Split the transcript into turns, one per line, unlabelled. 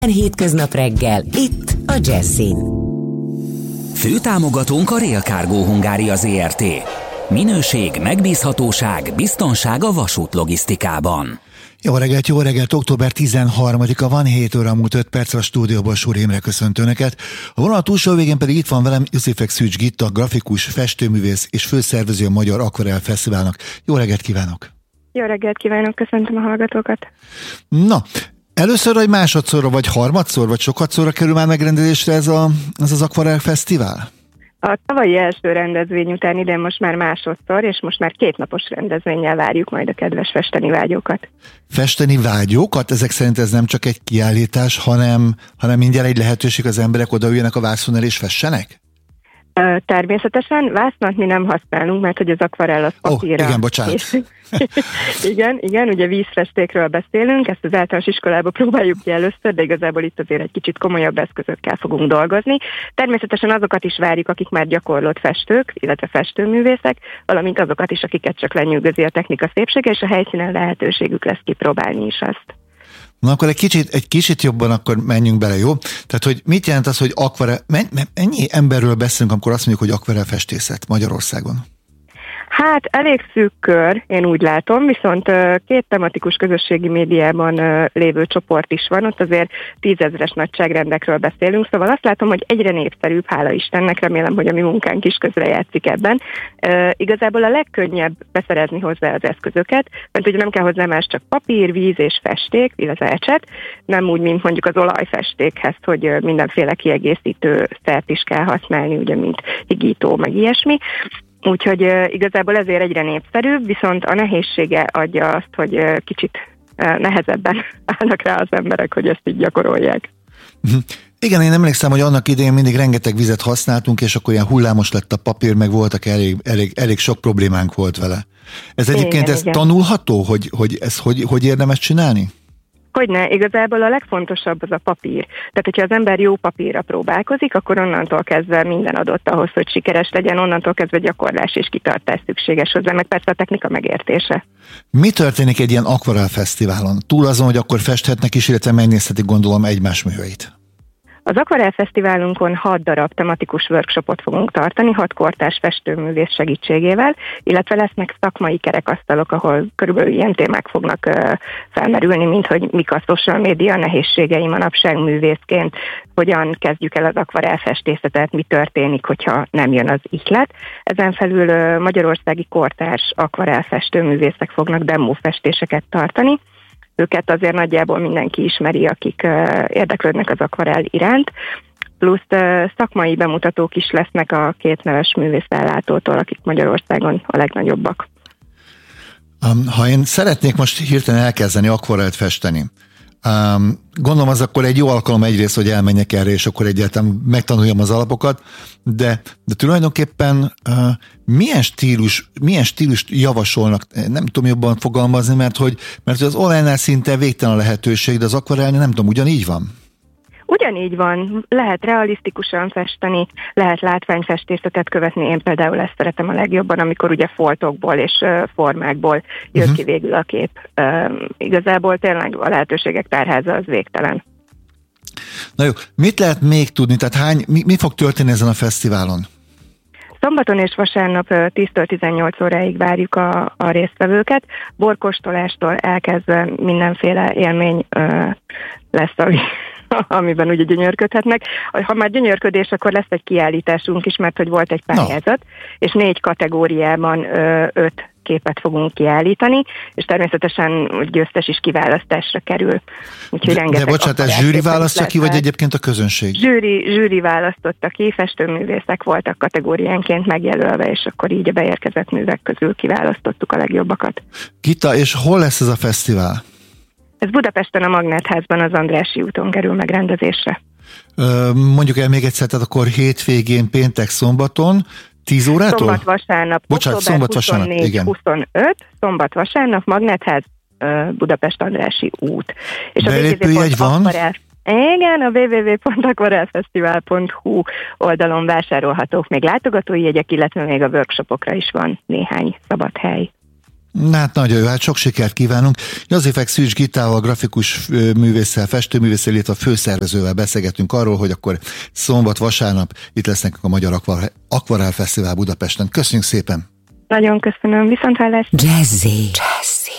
Hétköznap reggel, itt a Jazzin.
Főtámogatónk a Rail Cargo Hungária Zrt. Minőség, megbízhatóság, biztonság a vasútlogisztikában.
Jó reggelt, október 13-a van, 7 óra múlt 5 perc, a stúdióból Súr Imre köszönt Önöket. A vonal túlsó végén pedig itt van velem Jusifek Szűcs Gitta, grafikus, festőművész és főszervező a Magyar Akvarell Fesztiválnak. Jó reggelt kívánok!
Jó reggelt kívánok, köszöntöm a hallgatókat!
Na, először, vagy másodszorra, vagy harmadszor, vagy sokadszorra kerül már megrendezésre ez az Akvarell Fesztivál?
A tavalyi első rendezvény után idén most már másodszor, és most már 2 napos rendezvénnyel várjuk majd a kedves festeni vágyókat.
Festeni vágyókat? Ezek szerint ez nem csak egy kiállítás, hanem mindjárt egy lehetőség, az emberek odaüljenek a vászon el és fessenek?
Természetesen vásznat mi nem használunk, mert hogy az akvarell az papírra.
Igen, bocsánat.
igen, ugye vízfestékről beszélünk, ezt az általános iskolában próbáljuk ki először, de igazából itt azért egy kicsit komolyabb eszközökkel fogunk dolgozni. Természetesen azokat is várjuk, akik már gyakorlott festők, illetve festőművészek, valamint azokat is, akiket csak lenyűgözi a technika szépsége, és a helyszínen lehetőségük lesz kipróbálni is azt.
Na akkor egy kicsit jobban akkor menjünk bele, jó? Tehát, hogy mit jelent az, hogy akvarell, mennyi emberről beszélünk, amikor azt mondjuk, hogy akvarell festészet Magyarországon?
Hát elég szűk kör, én úgy látom, viszont 2 tematikus közösségi médiában lévő csoport is van, ott azért 10 000-es nagyságrendekről beszélünk, szóval azt látom, hogy egyre népszerűbb, hála Istennek, remélem, hogy a mi munkánk is közrejátszik ebben. Igazából a legkönnyebb beszerezni hozzá az eszközöket, mert ugye nem kell hozzá más, csak papír, víz és festék, illetve ecset, nem úgy, mint mondjuk az olajfestékhez, hogy mindenféle kiegészítő szert is kell használni, ugye, mint higító, meg ilyesmi. Úgyhogy igazából ezért egyre népszerűbb, viszont a nehézsége adja azt, hogy kicsit nehezebben állnak rá az emberek, hogy ezt így gyakorolják.
Igen, én emlékszem, hogy annak idején mindig rengeteg vizet használtunk, és akkor ilyen hullámos lett a papír, meg voltak elég sok problémánk volt vele. Ez egyébként igen. Tanulható, hogy ezt hogy érdemes csinálni?
Hogyne, igazából a legfontosabb az a papír. Tehát, hogyha az ember jó papírra próbálkozik, akkor onnantól kezdve minden adott ahhoz, hogy sikeres legyen, onnantól kezdve gyakorlás és kitartás szükséges hozzá, meg persze a technika megértése.
Mi történik egy ilyen akvarell fesztiválon? Túl azon, hogy akkor festhetnek is, illetve megnézhetik, gondolom, egymás műveit.
Az Akvarell Fesztiválunkon 6 darab tematikus workshopot fogunk tartani, 6 kortárs festőművész segítségével, illetve lesznek szakmai kerekasztalok, ahol körülbelül ilyen témák fognak felmerülni, mint hogy mik a social media nehézségei manapság művészként, hogyan kezdjük el az akvarell festészetet, mi történik, hogyha nem jön az ihlet. Ezen felül magyarországi kortárs akvarell festőművészek fognak demófestéseket tartani. Őket azért nagyjából mindenki ismeri, akik érdeklődnek az akvarell iránt, plusz szakmai bemutatók is lesznek a 2 neves művészfellátótól, akik Magyarországon a legnagyobbak.
Ha én szeretnék most hirtelen elkezdeni akvarellt festeni, gondolom az akkor egy jó alkalom egyrészt, hogy elmenjek erre, és akkor egyáltalán megtanuljam az alapokat, de tulajdonképpen milyen stílust javasolnak, nem tudom jobban fogalmazni, mert hogy az online-nál szinte végtelen a lehetőség, de az akvarellnél nem tudom, ugyanígy van? Ugyanígy van, lehet realisztikusan festeni, lehet látványfestészetet követni, én például ezt szeretem a legjobban, amikor ugye foltokból és formákból jön ki végül a kép. Igazából tényleg a lehetőségek tárháza az végtelen. Na jó, mit lehet még tudni, tehát mi fog történni ezen a fesztiválon?
Szombaton és vasárnap 10-től 18 óráig várjuk a résztvevőket. Borkóstolástól elkezdve mindenféle élmény lesz, amiben ugye gyönyörködhetnek. Ha már gyönyörködés, akkor lesz egy kiállításunk is, mert hogy volt egy pályázat, és 4 kategóriában 5 képet fogunk kiállítani, és természetesen győztes is kiválasztásra kerül. Úgyhogy
de bocsánat, ez zsűri választja ki, vagy egyébként a közönség?
Zsűri választotta ki, festőművészek voltak kategóriánként megjelölve, és akkor így a beérkezett művek közül kiválasztottuk a legjobbakat.
Gita, és hol lesz ez a fesztivál?
Ez Budapesten a Magnetházban, az Andrássy úton kerül megrendezésre.
Mondjuk el még egyszer, tehát akkor hétvégén, péntek, szombaton, 10 órától?
Szombat-vasárnap, október 24-25, szombat-vasárnap, Magnetház, Budapest Andrássy út. És
belépőjegy van?
Igen, a www.akvarellfesztivál.hu oldalon vásárolhatók még látogatói jegyek, illetve még a workshopokra is van néhány szabad hely.
Hát nagyon jó, hát sok sikert kívánunk. Jozsefek Szűcs Gitával, grafikus művésszel, festőművésszel, illetve a főszervezővel beszélgetünk arról, hogy akkor szombat-vasárnap itt lesz nekünk a Magyar Akvarell Fesztivál Budapesten. Köszönjük szépen!
Nagyon köszönöm, viszonthallásra!
Jazzy.